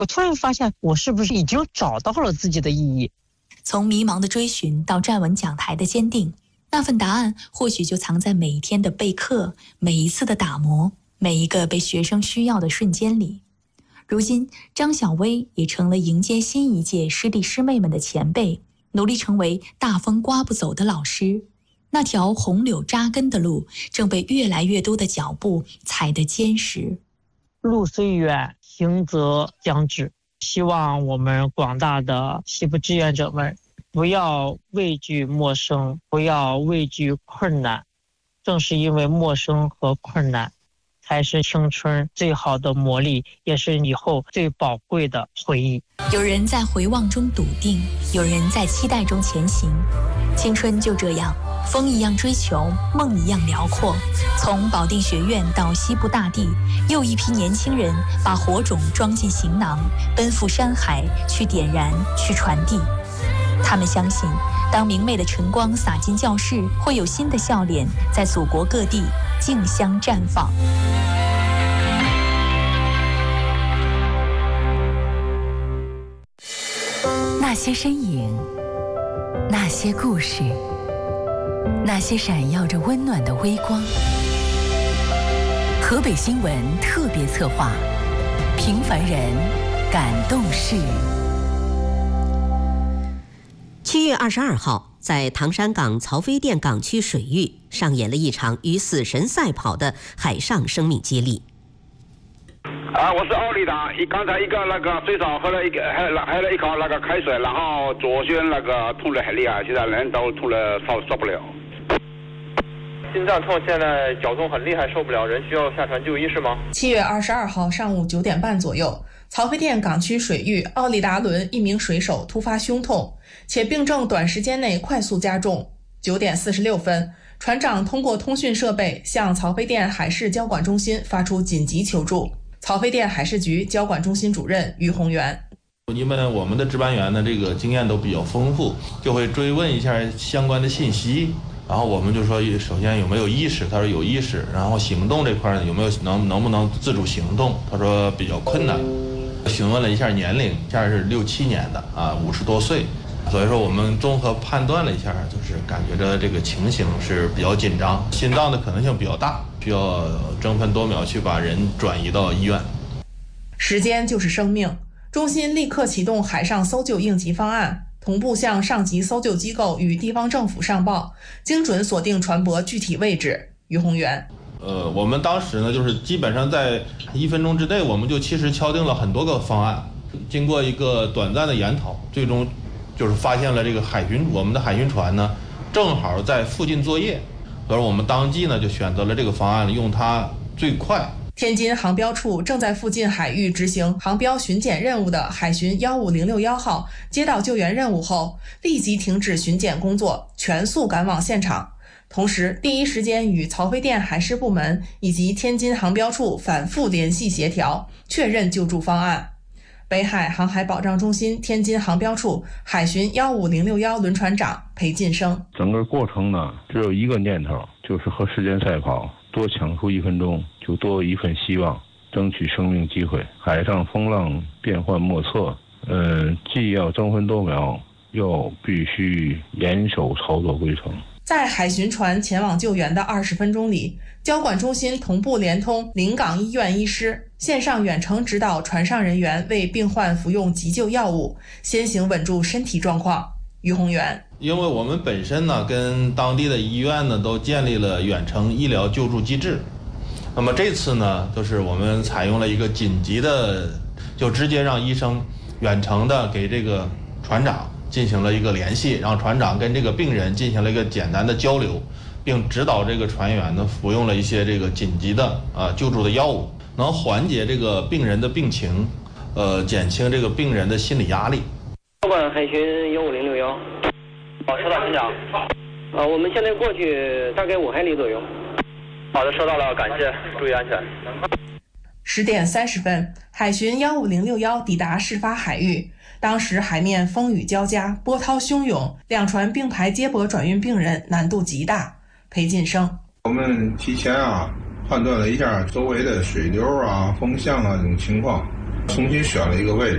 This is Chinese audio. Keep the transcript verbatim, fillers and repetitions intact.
我突然发现，我是不是已经找到了自己的意义？ 从迷茫的追寻到站稳讲台的坚定，那份答案或许就藏在每一天的备课，每一次的打磨，每一个被学生需要的瞬间里。如今，张小薇也成了迎接新一届师弟师妹们的前辈，努力成为大风刮不走的老师。那条红柳扎根的路，正被越来越多的脚步踩得坚实。 路虽远，行则将至。希望我们广大的西部志愿者们不要畏惧陌生，不要畏惧困难。正是因为陌生和困难，才是青春最好的磨砺，也是以后最宝贵的回忆。 有人在回望中笃定，有人在期待中前行。青春就这样，风一样追求，梦一样辽阔。从保定学院到西部大地，又一批年轻人把火种装进行囊，奔赴山海，去点燃，去传递。他们相信，当明媚的晨光洒进教室，会有新的笑脸在祖国各地竞相绽放。 那些身影，那些故事，那些闪耀着温暖的微光。河北新闻特别策划，平凡人感动事。 七月二十二号，在唐山港曹妃甸港区水域上演了一场与死神赛跑的海上生命接力。 啊，我是奥利达，一刚才一个那个水手喝了一个喝了喝了一口那个开水，然后左胸那个痛得很厉害，现在人都痛得受受不了。 心脏痛，现在绞痛很厉害，受不了，人需要下船就医是吗？ 七月二十二号上午九点半左右，曹妃甸港区水域奥利达轮一名水手突发胸痛，且病症短时间内快速加重。九点四十六分，船长通过通讯设备向曹妃甸海事交管中心发出紧急求助。曹妃甸海事局交管中心主任于宏源， 因为我们的值班员呢，这个经验都比较丰富，就会追问一下相关的信息。然后我们就说，首先有没有意识？他说有意识。然后行动这块呢，有没有能能不能自主行动？他说比较困难。询问了一下年龄，现在是六七年的啊，五十多岁。所以说我们综合判断了一下，就是感觉着这个情形是比较紧张，心脏的可能性比较大，需要争分夺秒去把人转移到医院。 时间就是生命，中心立刻启动海上搜救应急方案，同步向上级搜救机构与地方政府上报，精准锁定船舶具体位置。于宏源， 呃，我们当时呢，就是基本上在一分钟之内，我们就其实敲定了很多个方案。经过一个短暂的研讨，最终就是发现了这个海巡，我们的海巡船呢，正好在附近作业，所以我们当即呢就选择了这个方案，用它最快。 天津航标处正在附近海域执行航标巡检任务的海巡一五零六一号接到救援任务后，立即停止巡检工作，全速赶往现场。同时，第一时间与曹妃甸海事部门以及天津航标处反复联系协调，确认救助方案。北海航海保障中心天津航标处海巡一五零六一轮船长裴进生， 整个过程呢，只有一个念头，就是和时间赛跑，多抢出一分钟，就多一份希望，争取生命机会。海上风浪变幻莫测，呃，既要争分夺秒，又必须严守操作规程。 在海巡船前往救援的二十分钟里，交管中心同步联通临港医院医师，线上远程指导船上人员为病患服用急救药物，先行稳住身体状况。于宏源， 因为我们本身呢跟当地的医院呢都建立了远程医疗救助机制，那么这次呢就是我们采用了一个紧急的，就直接让医生远程的给这个船长进行了一个联系，让船长跟这个病人进行了一个简单的交流，并指导这个船员呢服用了一些这个紧急的啊救助的药物，能缓解这个病人的病情，呃减轻这个病人的心理压力。 交管海巡一五零六一，好，收到，船长。呃，我们现在过去大概五海里左右。好的，收到了，感谢，注意安全。 十点三十分，海巡一五零六一抵达事发海域。当时海面风雨交加，波涛汹涌，两船并排接驳转运病人难度极大。裴进生， 我们提前啊判断了一下周围的水流啊、风向啊这种情况，重新选了一个位置。